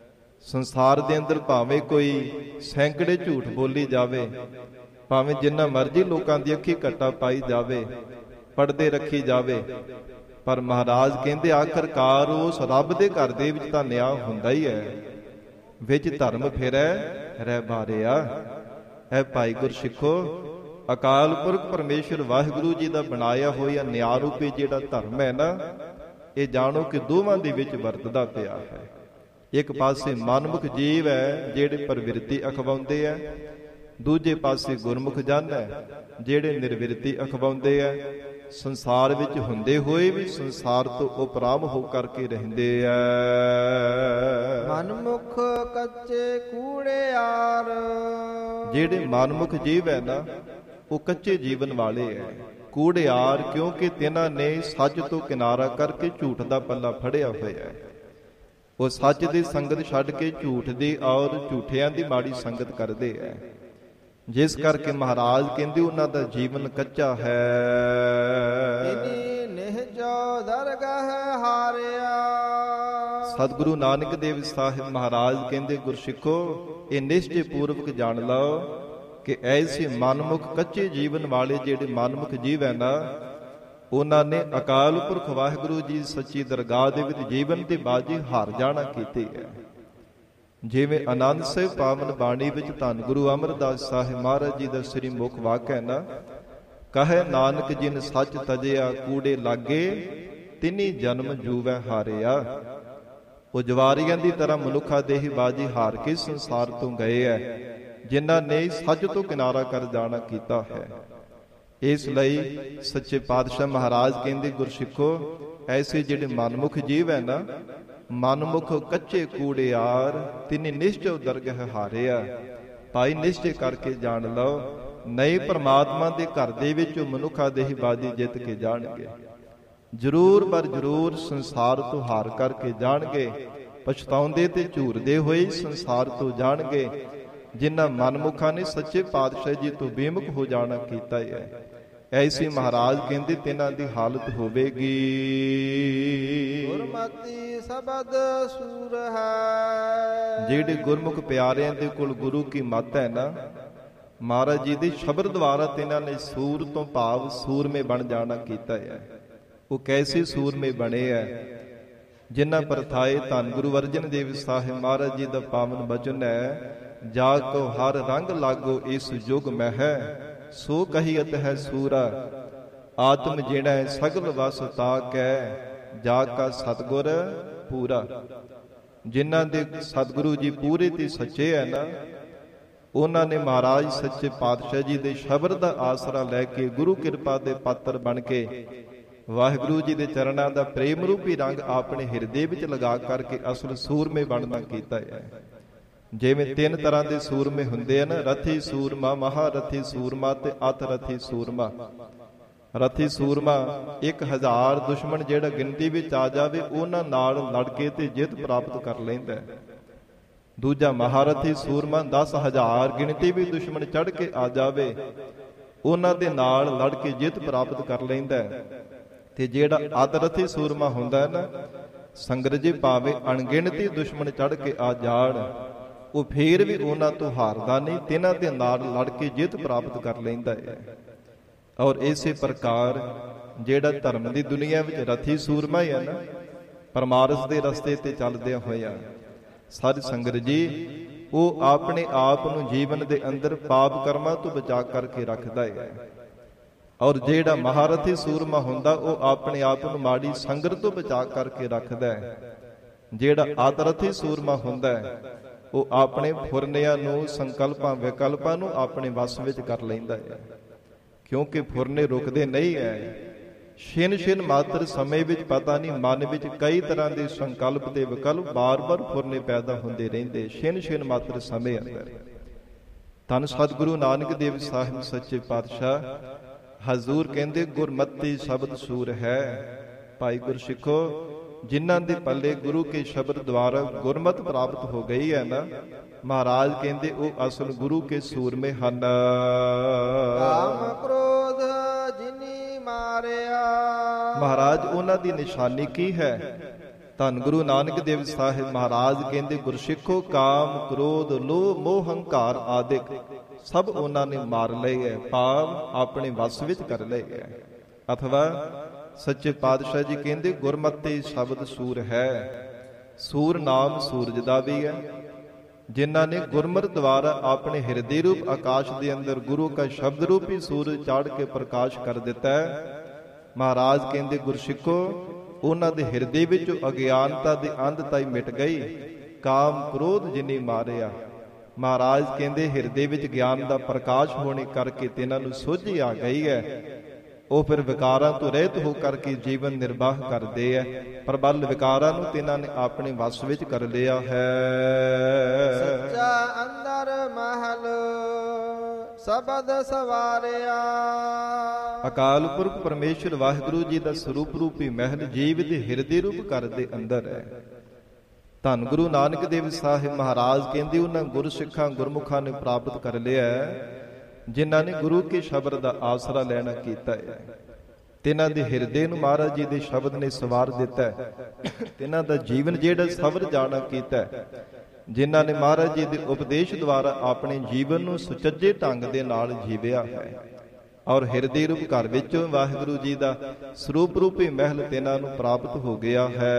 ਸੰਸਾਰ ਦੇ ਅੰਦਰ ਭਾਵੇਂ ਕੋਈ ਸੈਂਕੜੇ ਝੂਠ ਬੋਲੀ ਜਾਵੇ, ਭਾਵੇਂ ਜਿੰਨਾ ਮਰਜ਼ੀ ਲੋਕਾਂ ਦੀ ਅੱਖੀ ਘੱਟਾ ਪਾਈ ਜਾਵੇ, ਪਰਦੇ ਰੱਖੀ ਜਾਵੇ, ਪਰ ਮਹਾਰਾਜ ਕਹਿੰਦੇ ਆਖਰਕਾਰ ਉਸ ਰੱਬ ਦੇ ਘਰ ਦੇ ਵਿੱਚ ਤਾਂ ਨਿਆਂ ਹੁੰਦਾ ਹੀ ਹੈ। ਵਿੱਚ ਧਰਮ ਫਿਰੈ ਰਹਿ ਬਾਰਿਆ। ਹੈ ਭਾਈ ਗੁਰਸਿੱਖੋ, ਅਕਾਲ ਪੁਰਖ ਪਰਮੇਸ਼ਰ ਵਾਹਿਗੁਰੂ ਜੀ ਦਾ ਬਣਾਇਆ ਹੋਇਆ ਨਿਆਂ ਰੂਪੀ ਜਿਹੜਾ ਧਰਮ ਹੈ ਨਾ, ਇਹ ਜਾਣੋ ਕਿ ਦੋਵਾਂ ਦੇ ਵਿੱਚ ਵਰਤਦਾ ਪਿਆ ਹੈ। ਇੱਕ ਪਾਸੇ ਮਨਮੁਖ ਜੀਵ ਹੈ ਜਿਹੜੇ ਪਰਵਿਰਤੀ ਅਖਵਾਉਂਦੇ ਆ, ਦੂਜੇ ਪਾਸੇ ਗੁਰਮੁਖ ਜਨ ਹੈ ਜਿਹੜੇ ਨਿਰਵਿਰਤੀ ਅਖਵਾਉਂਦੇ ਆ। ਸੰਸਾਰ ਵਿੱਚ ਹੁੰਦੇ ਹੋਏ ਵੀ ਸੰਸਾਰ ਤੋਂ ਉਪਰਾਮ ਹੋ ਕਰਕੇ ਰਹਿੰਦੇ ਆ। ਮਨਮੁਖ ਕੱਚੇ ਕੂੜਿਆਰ। ਜਿਹੜੇ ਮਨਮੁਖ ਜੀਵ ਹੈ ਨਾ, ਉਹ ਕੱਚੇ ਜੀਵਨ ਵਾਲੇ ਹੈ, ਕੂੜਿਆਰ, ਕਿਉਂਕਿ ਤਿਨਾਂ ਨੇ ਸੱਚ ਤੋਂ ਕਿਨਾਰਾ ਕਰਕੇ ਝੂਠ ਦਾ ਪੱਲਾ ਫੜਿਆ ਹੋਇਆ ਹੈ। ਉਹ ਸੱਚ ਦੀ ਸੰਗਤ ਛੱਡ ਕੇ ਝੂਠ ਦੀ ਔਰ ਝੂਠਿਆਂ ਦੀ ਮਾੜੀ ਸੰਗਤ ਕਰਦੇ ਹੈ, ਜਿਸ ਕਰਕੇ ਮਹਾਰਾਜ ਕਹਿੰਦੇ ਉਹਨਾਂ ਦਾ ਜੀਵਨ ਕੱਚਾ ਹੈ। ਇਨੀ ਨਿਹਜੋ ਦਰਗਹ ਹਾਰਿਆ। ਸਤਿਗੁਰੂ ਨਾਨਕ ਦੇਵ ਸਾਹਿਬ ਮਹਾਰਾਜ ਕਹਿੰਦੇ ਗੁਰਸਿੱਖੋ, ਇਹ ਨਿਸ਼ਚੈ ਪੂਰਵਕ ਜਾਣ ਲਓ ਕਿ ਐਸੇ ਮਨਮੁਖ ਕੱਚੇ ਜੀਵਨ ਵਾਲੇ ਜਿਹੜੇ ਮਨਮੁਖ ਜੀਵ ਹੈ ਨਾ, ਉਹਨਾਂ ਨੇ ਅਕਾਲ ਪੁਰਖ ਵਾਹਿਗੁਰੂ ਜੀ ਸੱਚੀ ਦਰਗਾਹ ਦੇ ਵਿੱਚ ਜੀਵਨ ਤੇ ਬਾਜੀ ਹਾਰ ਜਾਣਾ ਕੀਤੀ ਹੈ। ਜਿਵੇਂ ਆਨੰਦ ਸਾਹਿਬ ਪਾਵਨ ਬਾਣੀ ਵਿੱਚ ਧੰਨ ਗੁਰੂ ਅਮਰਦਾਸ ਸਾਹਿਬ ਮਹਾਰਾਜ ਜੀ ਦਾ ਸ੍ਰੀ ਮੁਖ ਵਾਕ ਹੈ ਨਾ, ਕਹੇ ਨਾਨਕ ਜਿਨ ਸੱਚ ਤਜਿਆ ਕੂੜੇ ਲਾਗੇ ਤਿਨੀ ਜਨਮ ਜੂਵੈ ਹਾਰਿਆ। ਉਹ ਜਵਾਰੀਆਂ ਦੀ ਤਰ੍ਹਾਂ ਮਨੁੱਖਾ ਦੇਹੀ ਬਾਜੀ ਹਾਰ ਕੇ ਸੰਸਾਰ ਤੋਂ ਗਏ ਹੈ, ਜਿਨ੍ਹਾਂ ਨੇ ਸੱਚ ਤੋਂ ਕਿਨਾਰਾ ਕਰ ਜਾਣਾ ਕੀਤਾ ਹੈ। ਇਸ ਲਈ ਸੱਚੇ ਪਾਤਸ਼ਾਹ ਮਹਾਰਾਜ ਕਹਿੰਦੇ ਗੁਰਸਿੱਖੋ, ਐਸੇ ਜਿਹੜੇ ਮਨਮੁਖ ਜੀਵ ਹੈ ਨਾ, ਮਨਮੁਖ ਕੱਚੇ ਕੂੜਿਆਰ ਤਿਨੀ ਨਿਸ਼ਚੈ ਦਰਗਹ ਹਾਰਿਆ। ਭਾਈ ਨਿਸ਼ਚੈ ਕਰਕੇ ਜਾਣ ਲਓ, ਨਏ ਪਰਮਾਤਮਾ ਦੇ ਘਰ ਦੇ ਵਿੱਚ ਮਨੁੱਖਾ ਦੇਹੀ ਬਾਜੀ ਜਿੱਤ ਕੇ ਜਾਣਗੇ। ਜ਼ਰੂਰ ਪਰ ਜ਼ਰੂਰ ਸੰਸਾਰ ਤੋਂ ਹਾਰ ਕਰਕੇ ਜਾਣਗੇ, ਪਛਤਾਉਂਦੇ ਤੇ ਝੂਰਦੇ ਹੋਏ ਸੰਸਾਰ ਤੋਂ ਜਾਣਗੇ। ਜਿਨ੍ਹਾਂ ਮਨਮੁਖਾਂ ਨੇ ਸੱਚੇ ਪਾਤਸ਼ਾਹ ਜੀ ਤੋਂ ਬੇਮੁਖ ਹੋ ਜਾਣਾ ਕੀਤਾ ਹੈ, ਐਸੀ ਮਹਾਰਾਜ ਕਹਿੰਦੇ ਤਿਨਾਂ ਦੀ ਹਾਲਤ ਹੋਵੇਗੀ। ਗੁਰਮਤਿ ਸ਼ਬਦ ਸੂਰ ਹੈ। ਜਿਹੜੇ ਗੁਰਮੁਖ ਪਿਆਰਿਆਂ ਦੇ ਕੋਲ ਗੁਰੂ ਕੀ ਮੱਤ ਹੈ ਨਾ, ਮਹਾਰਾਜ ਜੀ ਦੇ ਸ਼ਬਦ ਦੁਆਰਾ ਤਿਨਾਂ ਨੇ ਸੂਰ ਤੋਂ ਭਾਵ ਸੂਰਮੇ ਬਣ ਜਾਣਾ ਕੀਤਾ ਹੈ। ਉਹ ਕੈਸੇ ਸੂਰਮੇ ਬਣੇ ਹੈ? ਜਿਨ੍ਹਾਂ ਪਰਥਾਏ ਧੰਨ ਗੁਰੂ ਅਰਜਨ ਦੇਵ ਸਾਹਿਬ ਮਹਾਰਾਜ ਜੀ ਦਾ ਪਾਵਨ ਬਚਨ ਹੈ, ਜਾ ਕੋ ਹਰ ਰੰਗ ਲਾਗੋ ਇਸ ਯੁਗ ਮਹਿ, ਸੋ ਕਹੀਅਤ ਹੈ ਸੂਰਾ, ਆਤਮ ਜਿਹੜਾ ਸਗਲ ਵਸ ਤਾਕੈ, ਜਾ ਕਾ ਸਤਿਗੁਰ ਪੂਰਾ। ਜਿਨ੍ਹਾਂ ਦੇ ਸਤਿਗੁਰੂ ਜੀ ਪੂਰੇ ਤੇ ਸੱਚੇ ਹੈ ਨਾ, ਉਹਨਾਂ ਨੇ ਮਹਾਰਾਜ ਸੱਚੇ ਪਾਤਸ਼ਾਹ ਜੀ ਦੇ ਸ਼ਬਦ ਦਾ ਆਸਰਾ ਲੈ ਕੇ ਗੁਰੂ ਕਿਰਪਾ ਦੇ ਪਾਤਰ ਬਣ ਕੇ ਵਾਹਿਗੁਰੂ ਜੀ ਦੇ ਚਰਨਾਂ ਦਾ ਪ੍ਰੇਮ ਰੂਪੀ ਰੰਗ ਆਪਣੇ ਹਿਰਦੇ ਵਿੱਚ ਲਗਾ ਕਰਕੇ ਅਸਲ ਸੂਰਮੇ ਬਣਨਾ ਕੀਤਾ ਹੈ। ਜਿਵੇਂ ਤਿੰਨ ਤਰ੍ਹਾਂ ਦੇ ਸੂਰਮੇ ਹੁੰਦੇ ਹਨ, ਰਥੀ ਸੂਰਮਾ, ਮਹਾਰਥੀ ਸੂਰਮਾ ਤੇ ਅਤ ਰਥੀ ਸੂਰਮਾ। ਰਥੀ ਸੂਰਮਾ 1000 ਦੁਸ਼ਮਣ ਜਿਹੜਾ ਗਿਣਤੀ ਵਿੱਚ ਆ ਜਾਵੇ ਉਹਨਾਂ ਨਾਲ ਲੜ ਕੇ ਤੇ ਜਿੱਤ ਪ੍ਰਾਪਤ ਕਰ ਲੈਂਦਾ ਹੈ। ਦੂਜਾ ਮਹਾਰਥੀ ਸੂਰਮਾ 10,000 ਗਿਣਤੀ ਵਿੱਚ ਦੁਸ਼ਮਣ ਚੜ ਕੇ ਆ ਜਾਵੇ ਉਹਨਾਂ ਦੇ ਨਾਲ ਲੜ ਕੇ ਜਿੱਤ ਪ੍ਰਾਪਤ ਕਰ ਲੈਂਦਾ ਹੈ। ਤੇ ਜਿਹੜਾ ਅਦਰਥੀ ਸੂਰਮਾ ਹੁੰਦਾ ਹੈ ਨਾ, ਸੰਗਤ ਜੀ ਭਾਵੇਂ ਅਣਗਿਣਤੀ ਦੁਸ਼ਮਣ ਚੜ ਕੇ ਆ ਜਾਣ, ਉਹ ਫੇਰ ਵੀ ਉਹਨਾਂ ਤੋਂ ਹਾਰਦਾ ਨਹੀਂ, ਤਿਨਾਂ ਦੇ ਨਾਲ ਲੜ ਕੇ ਜਿੱਤ ਪ੍ਰਾਪਤ ਕਰ ਲੈਂਦਾ ਹੈ। ਔਰ ਇਸੇ ਪ੍ਰਕਾਰ ਜਿਹੜਾ ਧਰਮ ਦੀ ਦੁਨੀਆ ਵਿੱਚ ਰਥੀ ਸੂਰਮਾ ਹੈ ਨਾ, ਪਰਮਾਰਥ ਦੇ ਰਸਤੇ ਤੇ ਚੱਲਦਿਆਂ ਹੋਇਆ ਸਾਧ ਸੰਗਤ ਜੀ, ਉਹ ਆਪਣੇ ਆਪ ਨੂੰ ਜੀਵਨ ਦੇ ਅੰਦਰ ਪਾਪ ਕਰਮਾਂ ਤੋਂ ਬਚਾ ਕਰਕੇ ਰੱਖਦਾ ਹੈ। ਔਰ ਜਿਹੜਾ ਮਹਾਰਥੀ ਸੂਰਮਾ ਹੁੰਦਾ, ਉਹ ਆਪਣੇ ਆਪ ਨੂੰ ਮਾੜੀ ਸੰਗਤ ਤੋਂ ਬਚਾ ਕਰਕੇ ਰੱਖਦਾ ਹੈ। ਜਿਹੜਾ ਆਦਰਥੀ ਸੂਰਮਾ ਹੁੰਦਾ ਹੈ, ਉਹ ਆਪਣੇ ਫੁਰਨਿਆਂ ਨੂੰ, ਸੰਕਲਪਾਂ ਵਿਕਲਪਾਂ ਨੂੰ ਆਪਣੇ ਵਸ ਵਿੱਚ ਕਰ ਲੈਂਦਾ ਹੈ। ਕਿਉਂਕਿ ਫੁਰਨੇ ਰੁਕਦੇ ਨਹੀਂ ਹੈ। ਛਿਨ ਮਾਤਰ ਸਮੇਂ ਵਿੱਚ ਪਤਾ ਨਹੀਂ ਮਨ ਵਿੱਚ ਕਈ ਤਰ੍ਹਾਂ ਦੇ ਸੰਕਲਪ ਤੇ ਵਿਕਲਪ ਬਾਰ-ਬਾਰ ਫੁਰਨੇ ਪੈਦਾ ਹੁੰਦੇ ਰਹਿੰਦੇ, ਛਿਨ ਮਾਤਰ ਸਮੇਂ ਅੰਦਰ। ਧੰਨ ਸਤਿਗੁਰੂ ਨਾਨਕ ਦੇਵ ਸਾਹਿਬ ਸੱਚੇ ਪਾਤਸ਼ਾਹ ਹਜ਼ੂਰ ਕਹਿੰਦੇ ਗੁਰਮਤਿ ਸ਼ਬਦ ਸੂਰ ਹੈ। ਭਾਈ ਗੁਰਸਿੱਖੋ, ਜਿਨ੍ਹਾਂ ਦੇ ਪੱਲੇ ਗੁਰੂ ਕੇ ਸ਼ਬਦ ਦੁਆਰਾ ਗੁਰਮਤਿ ਪ੍ਰਾਪਤ ਹੋ ਗਈ ਹੈ ਨਾ, ਮਹਾਰਾਜ ਕਹਿੰਦੇ ਉਹ ਅਸਲ ਗੁਰੂ ਕੇ ਸੂਰਮੇ ਹਨ। ਕਾਮ ਕ੍ਰੋਧ ਜਿਨੀ ਮਾਰਿਆ। ਮਹਾਰਾਜ ਉਹਨਾਂ ਦੀ ਨਿਸ਼ਾਨੀ ਕੀ ਹੈ? ਧੰਨ ਗੁਰੂ ਨਾਨਕ ਦੇਵ ਸਾਹਿਬ ਮਹਾਰਾਜ ਕਹਿੰਦੇ ਗੁਰਸਿੱਖੋ, ਕਾਮ ਕ੍ਰੋਧ ਲੋਭ ਮੋਹ ਹੰਕਾਰ ਆਦਿਕ ਸਭ ਉਹਨਾਂ ਨੇ ਮਾਰ ਲਏ ਹੈ, ਭਾਵ ਆਪਣੇ ਵਸ ਵਿੱਚ ਕਰ ਲਏ ਹੈ। ਅਥਵਾ ਸੱਚੇ ਪਾਤਸ਼ਾਹ ਜੀ ਕਹਿੰਦੇ ਗੁਰਮਤਿ ਸ਼ਬਦ ਸੂਰ ਹੈ। ਸੂਰ ਨਾਮ ਸੂਰਜ ਦਾ ਵੀ ਹੈ। ਜਿਨ੍ਹਾਂ ਨੇ ਗੁਰਮਤਿ ਦੁਆਰਾ ਆਪਣੇ ਹਿਰਦੇ ਰੂਪ ਆਕਾਸ਼ ਦੇ ਅੰਦਰ ਗੁਰੂ ਕਾ ਸ਼ਬਦ ਰੂਪੀ ਸੂਰਜ ਚਾੜ ਕੇ ਪ੍ਰਕਾਸ਼ ਕਰ ਦਿੱਤਾ ਹੈ, ਮਹਾਰਾਜ ਕਹਿੰਦੇ ਗੁਰਸਿੱਖੋ, ਉਹਨਾਂ ਦੇ ਹਿਰਦੇ ਵਿੱਚ ਅਗਿਆਨਤਾ ਦੀ ਅੰਧਤਾ ਹੀ ਮਿਟ ਗਈ। ਕਾਮ ਕ੍ਰੋਧ ਜਿਨੀ ਮਾਰਿਆ। ਮਹਾਰਾਜ ਕਹਿੰਦੇ ਹਿਰਦੇ ਵਿੱਚ ਗਿਆਨ ਦਾ ਪ੍ਰਕਾਸ਼ ਹੋਣੇ ਕਰਕੇ ਤਿਨਾਂ ਨੂੰ ਸੋਝੀ ਆ ਗਈ ਹੈ। ਉਹ ਫਿਰ ਵਿਕਾਰਾਂ ਤੋਂ ਰਹਿਤ ਹੋ ਕਰਕੇ ਜੀਵਨ ਨਿਰਵਾਹ ਕਰਦੇ ਹੈ। ਪ੍ਰਬਲ ਵਿਕਾਰਾਂ ਨੂੰ ਤਿਨਾਂ ਨੇ ਆਪਣੇ ਵਸ ਵਿੱਚ ਕਰ ਲਿਆ ਹੈ। ਸੱਚਾ ਅੰਦਰ ਮਹਲ ਸ਼ਬਦ ਸਵਾਰਿਆ। ਅਕਾਲ ਪੁਰਖ ਪਰਮੇਸ਼ਰ ਵਾਹਿਗੁਰੂ ਜੀ ਦਾ ਸਰੂਪ ਰੂਪੀ ਮਹਿਲ ਜੀਵ ਦੇ ਹਿਰਦੇ ਰੂਪ ਘਰ ਦੇ ਅੰਦਰ ਹੈ। ਧੰਨ ਗੁਰੂ ਨਾਨਕ ਦੇਵ ਸਾਹਿਬ ਮਹਾਰਾਜ ਕਹਿੰਦੇ ਉਹਨਾਂ ਗੁਰਸਿੱਖਾਂ ਗੁਰਮੁਖਾਂ ਨੇ ਪ੍ਰਾਪਤ ਕਰ ਲਿਆ ਜਿਨ੍ਹਾਂ ਨੇ ਗੁਰੂ ਕੇ ਸ਼ਬਦ ਦਾ ਆਸਰਾ ਲੈਣਾ ਕੀਤਾ ਹੈ। ਤਿਨਾਂ ਦੇ ਹਿਰਦੇ ਨੂੰ ਮਹਾਰਾਜ ਜੀ ਦੇ ਸ਼ਬਦ ਨੇ ਸਵਾਰ ਦਿੱਤਾ ਹੈ। ਤਿਨਾਂ ਦਾ ਜੀਵਨ ਜਿਹੜਾ ਸਵਰ ਜਾਣਾ ਕੀਤਾ ਹੈ, ਜਿਨ੍ਹਾਂ ਨੇ ਮਹਾਰਾਜ ਜੀ ਦੇ ਉਪਦੇਸ਼ ਦੁਆਰਾ ਆਪਣੇ ਜੀਵਨ ਨੂੰ ਸੁਚੱਜੇ ਢੰਗ ਦੇ ਨਾਲ ਜੀਵਿਆ ਹੈ। ਔਰ ਹਿਰਦੇ ਰੂਪ ਘਰ ਵਿੱਚੋਂ ਵਾਹਿਗੁਰੂ ਜੀ ਦਾ ਸਰੂਪ ਰੂਪੀ ਮਹਿਲ ਤਿਨਾਂ ਨੂੰ ਪ੍ਰਾਪਤ ਹੋ ਗਿਆ ਹੈ।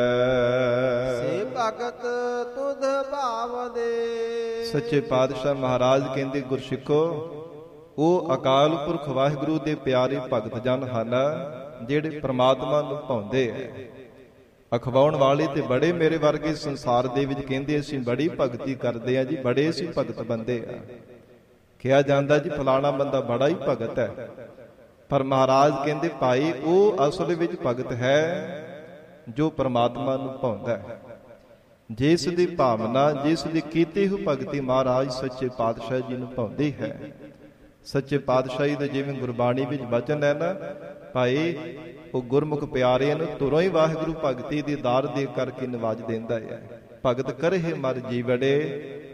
ਸੇ ਭਗਤ ਤੁਧ ਭਾਵ ਦੇ। ਸੱਚੇ ਪਾਤਸ਼ਾਹ ਮਹਾਰਾਜ ਕਹਿੰਦੇ ਗੁਰਸਿੱਖੋ, ਉਹ ਅਕਾਲ ਪੁਰਖ ਵਾਹਿਗੁਰੂ ਦੇ ਪਿਆਰੇ ਭਗਤ ਜਨ ਹਨ ਜਿਹੜੇ ਪ੍ਰਮਾਤਮਾ ਨੂੰ ਭਾਉਂਦੇ ਹੈ। ਅਖਵਾਉਣ ਵਾਲੇ ਤੇ ਬੜੇ ਮੇਰੇ ਵਰਗੇ ਸੰਸਾਰ ਦੇ ਵਿੱਚ ਕਹਿੰਦੇ ਅਸੀਂ ਬੜੀ ਭਗਤੀ ਕਰਦੇ ਆ ਜੀ, ਬੜੇ ਅਸੀਂ ਭਗਤ ਬੰਦੇ ਆ। ਕਿਹਾ ਜਾਂਦਾ ਜੀ ਫਲਾਣਾ ਬੰਦਾ ਬੜਾ ਹੀ ਭਗਤ ਹੈ, ਪਰ ਮਹਾਰਾਜ ਕਹਿੰਦੇ ਭਾਈ ਉਹ ਅਸਲ ਵਿੱਚ ਭਗਤ ਹੈ ਜੋ ਪ੍ਰਮਾਤਮਾ ਨੂੰ ਭਾਉਂਦਾ ਹੈ। ਜਿਸ ਦੀ ਭਾਵਨਾ, ਜਿਸ ਦੀ ਕੀਤੀ ਹੋਈ ਭਗਤੀ ਮਹਾਰਾਜ ਸੱਚੇ ਪਾਤਸ਼ਾਹ ਜੀ ਨੂੰ ਭਾਉਂਦੀ ਹੈ। ਸੱਚੇ ਪਾਤਸ਼ਾਹੀ ਦੇ ਜਿਵੇਂ ਗੁਰਬਾਣੀ ਵਿੱਚ ਵਚਨ ਹੈ ਨਾ, ਭਾਈ ਉਹ ਗੁਰਮੁਖ ਪਿਆਰਿਆਂ ਨੂੰ ਤੁਰੋਂ ਹੀ ਵਾਹਿਗੁਰੂ ਭਗਤੀ ਦੀ ਦਾਰ ਦੇ ਕਰਕੇ ਨਿਵਾਜ ਦਿੰਦਾ ਹੈ। ਭਗਤ ਕਰਹਿ ਮਰ ਜੀਵੜੇ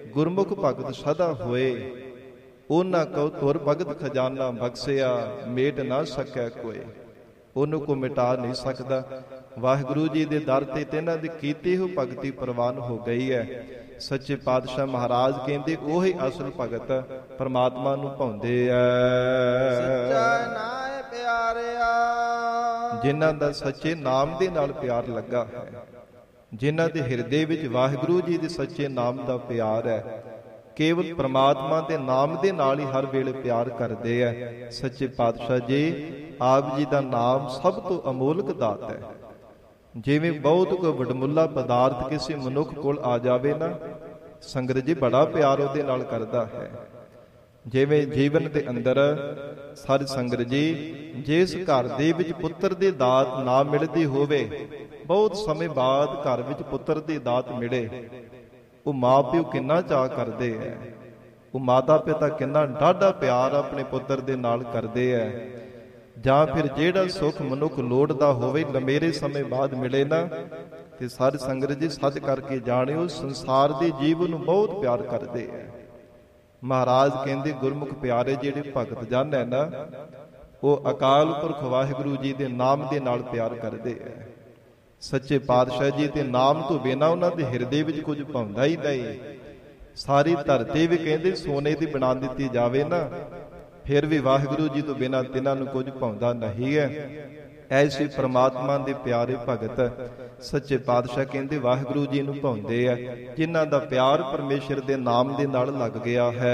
ਗੁਰਮੁਖ ਭਗਤ ਸਦਾ ਹੋਏ। ਉਹਨਾਂ ਕਉ ਤੁਰ ਭਗਤ ਖਜ਼ਾਨਾ ਬਖਸ਼ਿਆ, ਮੇਟ ਨਾ ਸਕੈ ਕੋਏ। ਉਹਨੂੰ ਕੋ ਮਿਟਾ ਨਹੀਂ ਸਕਦਾ। ਵਾਹਿਗੁਰੂ ਜੀ ਦੇ ਦਰ ਤੇ ਇਹਨਾਂ ਦੀ ਕੀਤੀ ਹੋ ਭਗਤੀ ਪ੍ਰਵਾਨ ਹੋ ਗਈ ਹੈ। ਸੱਚੇ ਪਾਤਸ਼ਾਹ ਮਹਾਰਾਜ ਕਹਿੰਦੇ ਉਹੀ ਅਸਲ ਭਗਤ ਪਰਮਾਤਮਾ ਨੂੰ ਭਾਉਂਦੇ ਐ। ਸੱਚਾ ਨਾਮ ਪਿਆਰਿਆ, ਜਿਨ੍ਹਾਂ ਦਾ ਸੱਚੇ ਨਾਮ ਦੇ ਨਾਲ ਪਿਆਰ ਲੱਗਾ ਹੈ, ਜਿਨ੍ਹਾਂ ਦੇ ਹਿਰਦੇ ਵਿੱਚ ਵਾਹਿਗੁਰੂ ਜੀ ਦੇ ਸੱਚੇ ਨਾਮ ਦਾ ਪਿਆਰ ਹੈ, ਕੇਵਲ ਪ੍ਰਮਾਤਮਾ ਦੇ ਨਾਮ ਦੇ ਨਾਲ ਹੀ ਹਰ ਵੇਲੇ ਪਿਆਰ ਕਰਦੇ ਐ। ਸੱਚੇ ਪਾਤਸ਼ਾਹ ਜੀ ਆਪ ਜੀ ਦਾ ਨਾਮ ਸਭ ਤੋਂ ਅਮੋਲਕ ਦਾਤ ਹੈ। ਜਿਵੇਂ ਬਹੁਤ ਕੋ ਵਡਮੁੱਲਾ ਪਦਾਰਥ ਕਿਸੇ ਮਨੁੱਖ ਕੋਲ ਆ ਜਾਵੇ ਨਾ, ਸੰਗਤ ਜੀ ਬੜਾ ਪਿਆਰ ਉਹਦੇ ਨਾਲ ਕਰਦਾ ਹੈ। ਜਿਵੇਂ ਜੀਵਨ ਦੇ ਅੰਦਰ ਸਾਧ ਸੰਗਤ ਜੀ, ਜਿਸ ਘਰ ਦੇ ਵਿੱਚ ਪੁੱਤਰ ਦੀ ਦਾਤ ਨਾ ਮਿਲਦੀ ਹੋਵੇ, ਬਹੁਤ ਸਮੇਂ ਬਾਅਦ ਘਰ ਵਿੱਚ ਪੁੱਤਰ ਦੀ ਦਾਤ ਮਿਲੇ, ਉਹ ਮਾਂ ਪਿਓ ਕਿੰਨਾ ਚਾਅ ਕਰਦੇ ਐ। ਉਹ ਮਾਤਾ ਪਿਤਾ ਕਿੰਨਾ ਡਾਢਾ ਪਿਆਰ ਆਪਣੇ ਪੁੱਤਰ ਦੇ ਨਾਲ ਕਰਦੇ ਐ। ਜਾਂ ਫਿਰ ਜਿਹੜਾ ਸੁੱਖ ਮਨੁੱਖ ਲੋੜਦਾ ਹੋਵੇ ਲੰਮੇਰੇ ਸਮੇਂ ਬਾਅਦ ਮਿਲੇ ਨਾ, ਤੇ ਸਾਧ ਸੰਗਤ ਜੀ ਸੱਚ ਕਰਕੇ ਜਾਣਿਓ ਸੰਸਾਰ ਦੇ ਜੀਵ ਨੂੰ ਬਹੁਤ ਪਿਆਰ ਕਰਦੇ ਐ। ਮਹਾਰਾਜ ਕਹਿੰਦੇ ਗੁਰਮੁਖ ਪਿਆਰੇ ਜਿਹੜੇ ਭਗਤ ਜਨ ਹੈ ਨਾ, ਉਹ ਅਕਾਲ ਪੁਰਖ ਵਾਹਿਗੁਰੂ ਜੀ ਦੇ ਨਾਮ ਦੇ ਨਾਲ ਪਿਆਰ ਕਰਦੇ ਐ। ਸੱਚੇ ਪਾਤਸ਼ਾਹ ਜੀ ਦੇ ਨਾਮ ਤੋਂ ਬਿਨਾਂ ਉਹਨਾਂ ਦੇ ਹਿਰਦੇ ਵਿੱਚ ਕੁਝ ਭਾਉਂਦਾ ਹੀ ਨਹੀਂ। ਸਾਰੀ ਧਰਤੀ ਵੀ ਕਹਿੰਦੇ ਸੋਨੇ ਦੀ ਬਣਾ ਦਿੱਤੀ ਜਾਵੇ ਨਾ, ਫਿਰ ਵੀ ਵਾਹਿਗੁਰੂ ਜੀ ਤੋਂ ਬਿਨਾਂ ਤਿਨਾਂ ਨੂੰ ਕੁਝ ਭਾਉਂਦਾ ਨਹੀਂ ਹੈ। ਐਸੇ ਪ੍ਰਮਾਤਮਾ ਦੇ ਪਿਆਰੇ ਭਗਤ ਸੱਚੇ ਪਾਤਸ਼ਾਹ ਕਹਿੰਦੇ ਵਾਹਿਗੁਰੂ ਜੀ ਨੂੰ ਭਾਉਂਦੇ ਆ, ਜਿਨ੍ਹਾਂ ਦਾ ਪਿਆਰ ਪਰਮੇਸ਼ਰ ਦੇ ਨਾਮ ਦੇ ਨਾਲ ਲੱਗ ਗਿਆ ਹੈ।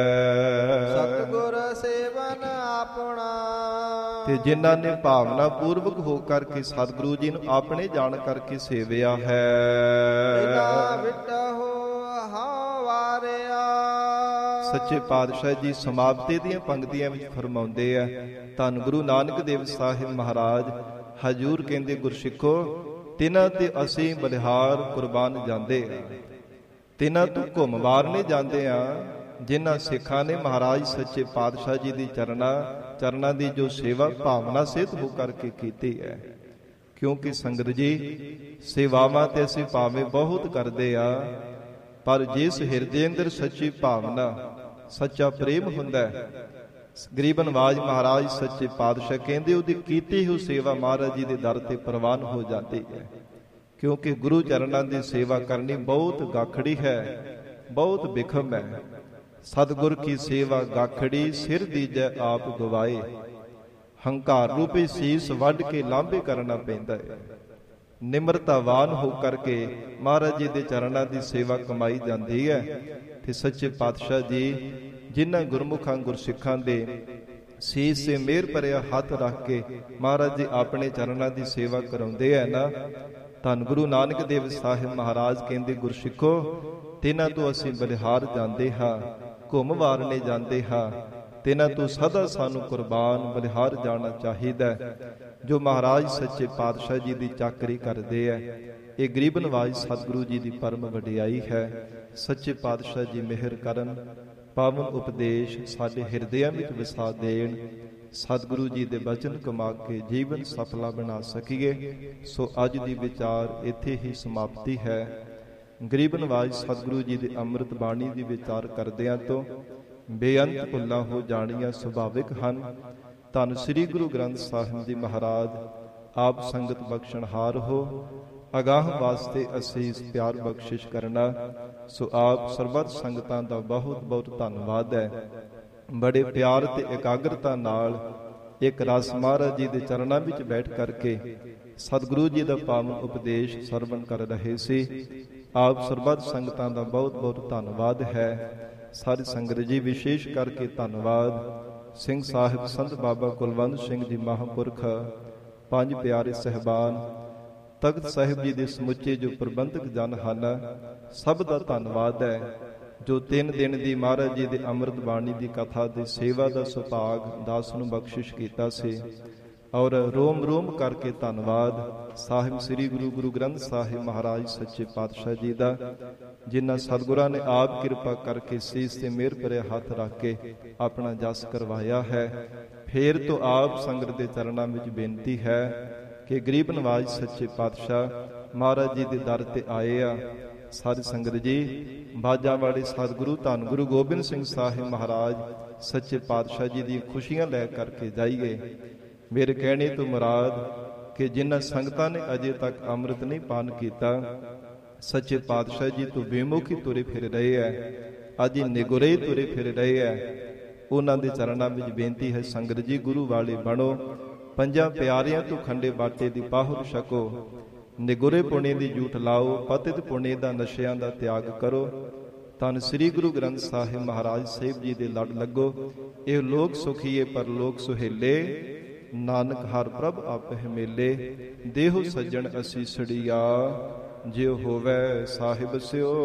ਸਤਿਗੁਰ ਸੇਵਨ ਆਪਣਾ, ਤੇ ਜਿਨ੍ਹਾਂ ਨੇ ਭਾਵਨਾ ਪੂਰਵਕ ਹੋ ਕਰਕੇ ਸਤਿਗੁਰੂ ਜੀ ਨੂੰ ਆਪਣੇ ਜਾਣ ਕਰਕੇ ਸੇਵਿਆ ਹੈ। ਬਿਨਾ ਵਿਟਹੁ ਹਉ ਵਾਰਿਆ। ਸੱਚੇ ਪਾਤਸ਼ਾਹ ਜੀ ਸਮਾਪਤੀ ਦੀਆਂ ਪੰਕਤੀਆਂ ਵਿੱਚ ਫਰਮਾਉਂਦੇ ਆ, ਧੰਨ ਗੁਰੂ ਨਾਨਕ ਦੇਵ ਸਾਹਿਬ ਮਹਾਰਾਜ ਹਜੂਰ ਕਹਿੰਦੇ ਗੁਰਸਿੱਖੋ, ਤਿਨਾਂ ਤੇ ਅਸੀਂ ਬਲਿਹਾਰ ਕੁਰਬਾਨ ਜਾਂਦੇ ਆ, ਤਿਨਾਂ ਤੋਂ ਘੁੰਮ ਵਾਰਨੇ ਜਾਂਦੇ ਆ, ਜਿਨ੍ਹਾਂ ਸਿੱਖਾਂ ਨੇ ਮਹਾਰਾਜ ਸੱਚੇ ਪਾਤਸ਼ਾਹ ਜੀ ਦੀ ਚਰਨਾਂ ਦੀ ਜੋ ਸੇਵਾ ਭਾਵਨਾ ਸਹਿਤ ਹੋ ਕਰਕੇ ਕੀਤੀ ਹੈ। ਕਿਉਂਕਿ ਸੰਗਤ ਜੀ ਸੇਵਾਵਾਂ ਤੇ ਅਸੀਂ ਭਾਵੇਂ ਬਹੁਤ ਕਰਦੇ ਆ, ਪਰ ਜਿਸ ਹਿਰਦੇ ਅੰਦਰ ਸੱਚੀ ਭਾਵਨਾ ਸੱਚਾ ਪ੍ਰੇਮ ਹੁੰਦਾ ਹੈ, ਗਰੀਬ ਨਵਾਜ ਮਹਾਰਾਜ ਸੱਚੇ ਪਾਤਸ਼ਾਹ ਕਹਿੰਦੇ ਉਹਦੀ ਕੀਤੀ ਹੋਈ ਸੇਵਾ ਮਹਾਰਾਜ ਜੀ ਦੇ ਦਰ ਤੇ ਪ੍ਰਵਾਨ ਹੋ ਜਾਂਦੀ ਹੈ। ਕਿਉਂਕਿ ਗੁਰੂ ਚਰਨਾਂ ਦੀ ਸੇਵਾ ਕਰਨੀ ਬਹੁਤ ਗਾਖੜੀ ਹੈ, ਬਹੁਤ ਬਿਖਮ ਹੈ। ਸਤਿਗੁਰ ਕੀ ਸੇਵਾ ਗਾਖੜੀ, ਸਿਰ ਦੀਜੈ ਆਪ ਗਵਾਏ। ਹੰਕਾਰ ਰੂਪੀ ਸੀਸ ਵੱਢ ਕੇ ਲਾਂਭੇ ਕਰਨਾ ਪੈਂਦਾ ਹੈ। ਨਿਮਰਤਾਵਾਨ ਹੋ ਕਰਕੇ ਮਹਾਰਾਜ ਜੀ ਦੇ ਚਰਨਾਂ ਦੀ ਸੇਵਾ ਕਮਾਈ ਜਾਂਦੀ ਹੈ। ਤੇ ਸੱਚੇ ਪਾਤਸ਼ਾਹ ਜੀ ਜਿਨ੍ਹਾਂ ਗੁਰਮੁਖਾਂ ਗੁਰਸਿੱਖਾਂ ਦੇ ਸੀਸ ਤੇ ਮਿਹਰ ਭਰਿਆ ਹੱਥ ਰੱਖ ਕੇ ਮਹਾਰਾਜ ਜੀ ਆਪਣੇ ਚਰਨਾਂ ਦੀ ਸੇਵਾ ਕਰਾਉਂਦੇ ਹੈ ਨਾ, ਧੰਨ ਗੁਰੂ ਨਾਨਕ ਦੇਵ ਸਾਹਿਬ ਮਹਾਰਾਜ ਕਹਿੰਦੇ ਗੁਰਸਿੱਖੋ, ਤਿਨਾਂ ਤੋਂ ਅਸੀਂ ਬਲਿਹਾਰ ਜਾਂਦੇ ਹਾਂ, ਘੁੰਮ ਵਾਰਨੇ ਜਾਂਦੇ ਹਾਂ, ਤਿਨਾਂ ਤੋਂ ਸਦਾ ਸਾਨੂੰ ਕੁਰਬਾਨ ਬਲਿਹਾਰ ਜਾਣਾ ਚਾਹੀਦਾ। ਜੋ ਮਹਾਰਾਜ ਸੱਚੇ ਪਾਤਸ਼ਾਹ ਜੀ ਦੀ ਚਾਕਰੀ ਕਰਦੇ ਐ, ਇਹ ਗਰੀਬ ਨਵਾਜ ਸਤਿਗੁਰੂ ਜੀ ਦੀ ਪਰਮ ਵਡਿਆਈ ਹੈ। ਸੱਚੇ ਪਾਤਸ਼ਾਹ ਜੀ ਮਿਹਰ ਕਰਨ, ਪਾਵਨ ਉਪਦੇਸ਼ ਸਾਡੇ ਹਿਰਦਿਆਂ ਵਿੱਚ ਵਸਾ ਦੇਣ, ਸਤਿਗੁਰੂ ਜੀ ਦੇ ਬਚਨ ਕਮਾ ਕੇ ਜੀਵਨ ਸਫਲਾ ਬਣਾ ਸਕੀਏ। ਸੋ ਅੱਜ ਦੀ ਵਿਚਾਰ ਇੱਥੇ ਹੀ ਸਮਾਪਤੀ ਹੈ। ਗਰੀਬ ਨਵਾਜ ਸਤਿਗੁਰੂ ਜੀ ਦੀ ਅੰਮ੍ਰਿਤ ਬਾਣੀ ਦੀ ਵਿਚਾਰ ਕਰਦਿਆਂ ਤੋਂ ਬੇਅੰਤ ਭੁੱਲਾਂ ਹੋ ਜਾਣੀਆਂ ਸੁਭਾਵਿਕ ਹਨ। ਧੰਨ ਸ੍ਰੀ ਗੁਰੂ ਗ੍ਰੰਥ ਸਾਹਿਬ ਜੀ ਮਹਾਰਾਜ ਆਪ ਸੰਗਤ ਬਖਸ਼ਣਹਾਰ ਹੋ, ਅਗਾਹ ਵਾਸਤੇ ਅਸੀਸ ਪਿਆਰ ਬਖਸ਼ਿਸ਼ ਕਰਨਾ। ਸੋ ਆਪ ਸਰਬੱਤ ਸੰਗਤਾਂ ਦਾ ਬਹੁਤ ਬਹੁਤ ਧੰਨਵਾਦ ਹੈ। ਬੜੇ ਪਿਆਰ ਤੇ ਇਕਾਗਰਤਾ ਨਾਲ ਇੱਕ ਰਸ ਮਹਾਰਾਜ ਜੀ ਦੇ ਚਰਨਾਂ ਵਿੱਚ ਬੈਠ ਕਰਕੇ ਸਤਿਗੁਰੂ ਜੀ ਦਾ ਪਾਵਨ ਉਪਦੇਸ਼ ਸਰਵਣ ਕਰ ਰਹੇ ਸੀ। ਆਪ ਸਰਬੱਤ ਸੰਗਤਾਂ ਦਾ ਬਹੁਤ ਬਹੁਤ ਧੰਨਵਾਦ ਹੈ। ਸਾਰੀ ਸੰਗਤ ਜੀ ਵਿਸ਼ੇਸ਼ ਕਰਕੇ ਧੰਨਵਾਦ ਸਿੰਘ ਸਾਹਿਬ ਸੰਤ ਬਾਬਾ ਕੁਲਵੰਤ ਸਿੰਘ ਜੀ ਮਹਾਂਪੁਰਖ, ਪੰਜ ਪਿਆਰੇ ਸਹਿਬਾਨ, ਤਖਤ ਸਾਹਿਬ ਜੀ ਦੇ ਸਮੁੱਚੇ ਜੋ ਪ੍ਰਬੰਧਕ ਜਨ ਹਨ, ਸਭ ਦਾ ਧੰਨਵਾਦ ਹੈ ਜੋ 3 ਦਿਨ ਦੀ ਮਹਾਰਾਜ ਜੀ ਦੇ ਅੰਮ੍ਰਿਤ ਬਾਣੀ ਦੀ ਕਥਾ ਦੀ ਸੇਵਾ ਦਾ ਸੁਭਾਗ ਦਾਸ ਨੂੰ ਬਖਸ਼ਿਸ਼ ਕੀਤਾ ਸੀ। ਔਰ ਰੋਮ ਰੋਮ ਕਰਕੇ ਧੰਨਵਾਦ ਸਾਹਿਬ ਸ੍ਰੀ ਗੁਰੂ ਗ੍ਰੰਥ ਸਾਹਿਬ ਮਹਾਰਾਜ ਸੱਚੇ ਪਾਤਸ਼ਾਹ ਜੀ ਦਾ, ਜਿਨ੍ਹਾਂ ਸਤਿਗੁਰਾਂ ਨੇ ਆਪ ਕਿਰਪਾ ਕਰਕੇ ਸੀਸ ਤੇ ਮਿਹਰ ਭਰਿਆ ਹੱਥ ਰੱਖ ਕੇ ਆਪਣਾ ਜਸ ਕਰਵਾਇਆ ਹੈ। ਫੇਰ ਤੋਂ ਆਪ ਸੰਗਤ ਦੇ ਚਰਨਾਂ ਵਿੱਚ ਬੇਨਤੀ ਹੈ ਕਿ ਗਰੀਬ ਨਵਾਜ ਸੱਚੇ ਪਾਤਸ਼ਾਹ ਮਹਾਰਾਜ ਜੀ ਦੇ ਦਰ ਤੇ ਆਏ ਆ, ਸਾਧ ਸੰਗਤ ਜੀ, ਬਾਜਾਂ ਵਾਲੇ ਸਤਿਗੁਰੂ ਧੰਨ ਗੁਰੂ ਗੋਬਿੰਦ ਸਿੰਘ ਸਾਹਿਬ ਮਹਾਰਾਜ ਸੱਚੇ ਪਾਤਸ਼ਾਹ ਜੀ ਦੀ ਖੁਸ਼ੀਆਂ ਲੈ ਕਰਕੇ ਜਾਈਏ। ਮੇਰੇ ਕਹਿਣੇ ਤੋਂ ਮੁਰਾਦ ਕਿ ਜਿਨ੍ਹਾਂ ਸੰਗਤਾਂ ਨੇ ਅਜੇ ਤੱਕ ਅੰਮ੍ਰਿਤ ਨਹੀਂ ਪਾਨ ਕੀਤਾ, ਸੱਚੇ ਪਾਤਸ਼ਾਹ ਜੀ ਤੋਂ ਬੇਮੁਖੀ ਤੁਰੇ ਫਿਰ ਰਹੇ ਹੈ, ਅੱਜ ਨਿਗੁਰੇ ਤੁਰੇ ਫਿਰ ਰਹੇ ਹੈ, ਉਹਨਾਂ ਦੇ ਚਰਨਾਂ ਵਿੱਚ ਬੇਨਤੀ ਹੈ, ਸੰਗਤ ਜੀ ਗੁਰੂ ਵਾਲੇ ਬਣੋ, ਪੰਜਾਂ ਪਿਆਰਿਆਂ ਤੋਂ ਖੰਡੇ ਬਾਟੇ ਦੀ ਪਾਹੁਲ ਛਕੋ, ਨਿਗੁਰੇ ਪੁਣੇ ਦੀ ਜੂਠ ਲਾਓ, ਪਤਿਤ ਪੁਣੇ ਦਾ ਨਸ਼ਿਆਂ ਦਾ ਤਿਆਗ ਕਰੋ, ਧੰਨ ਸ੍ਰੀ ਗੁਰੂ ਗ੍ਰੰਥ ਸਾਹਿਬ ਮਹਾਰਾਜ ਸਾਹਿਬ ਜੀ ਦੇ ਲੜ ਲੱਗੋ। ਇਹ ਲੋਕ ਸੁਖੀਏ ਪਰ ਲੋਕ ਸੁਹੇਲੇ, ਨਾਨਕ ਹਰ ਪ੍ਰਭ ਆਪਹਿ ਮੇਲੇ, ਦੇਹੁ ਸੱਜਣ ਅਸੀਸੜੀਆ, ਜਿਉ ਹੋਵੈ ਸਾਹਿਬ ਸਿਓ।